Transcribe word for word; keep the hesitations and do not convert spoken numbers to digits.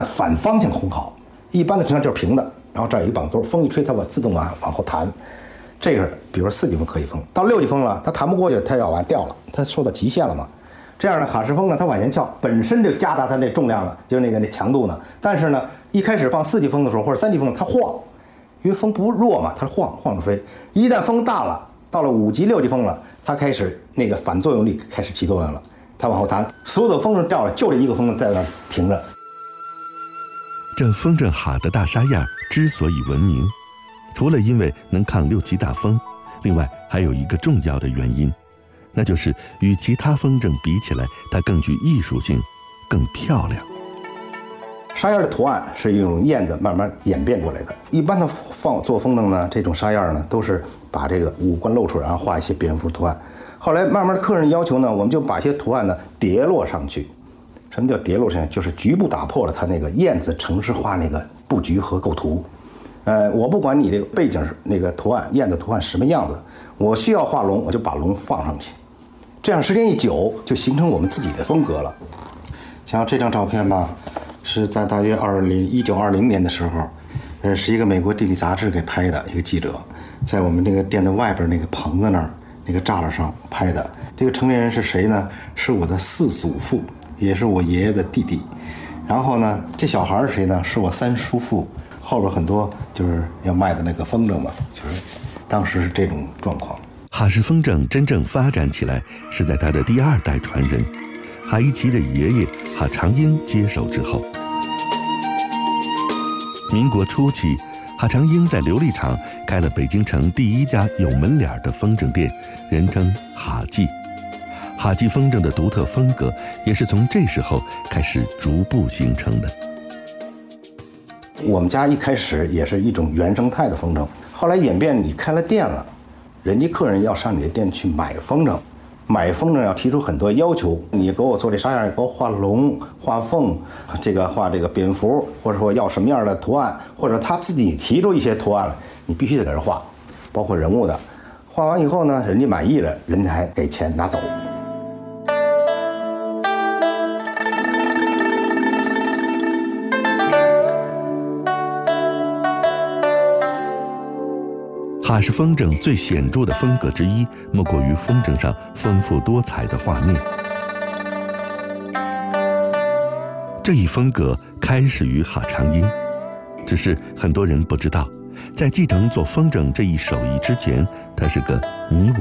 反方向烘烤。一般的情况就是平的，然后这儿有一绑兜，风一吹它会自动往往后弹。这个比如说四级风可以风，到六级风了，它弹不过去，它要往掉了，它受到极限了嘛。这样呢，哈式风呢，它往前翘，本身就加大它那重量了，就是那个那强度呢。但是呢，一开始放四级风的时候或者三级风，它晃，因为风不弱嘛，它晃晃着飞。一旦风大了，到了五级六级风了，它开始那个反作用力开始起作用了，它往后弹，所有的风筝掉了，就这一个风筝在那停着。 这风筝哈的大沙燕之所以闻名，除了因为能抗六级大风，另外还有一个重要的原因，那就是与其他风筝比起来，它更具艺术性，更漂亮。 沙燕的图案是一种燕子慢慢演变过来的。一般的放做风筝呢，这种沙燕呢都是把这个五官露出来，然后画一些蝙蝠图案。后来慢慢的客人要求呢，我们就把一些图案呢叠落上去。什么叫叠落上去？就是局部打破了它那个燕子城市化那个布局和构图。呃，我不管你这个背景那个图案，燕子图案什么样子，我需要画龙，我就把龙放上去。这样时间一久，就形成我们自己的风格了。像这张照片吧，是在大约二零一九二零年的时候，呃，是一个美国地理杂志给拍的，一个记者在我们那个店的外边那个棚子那儿那个栅栏上拍的。这个成年人是谁呢？是我的四祖父，也是我爷爷的弟弟。然后呢，这小孩是谁呢？是我三叔父。后边很多就是要卖的那个风筝嘛，就是当时是这种状况。 哈式风筝真正发展起来是在他的第二代传人哈一奇的爷爷哈长英接手之后。民国初期，哈长英在琉璃厂开了北京城第一家有门脸的风筝店，人称哈记。哈记风筝的独特风格也是从这时候开始逐步形成的。 我们家一开始也是一种原生态的风筝，后来演变你开了店了，人家客人要上你的店去买风筝，买风筝要提出很多要求，你给我做这啥样，给我画龙画凤，这个画这个蝙蝠，或者说要什么样的图案，或者他自己提出一些图案了，你必须得在这画，包括人物的。画完以后呢，人家满意了，人家还给钱拿走。 哈式风筝最显著的风格之一，莫过于风筝上丰富多彩的画面。这一风格开始于哈长英，只是很多人不知道，在继承做风筝这一手艺之前，他是个泥瓦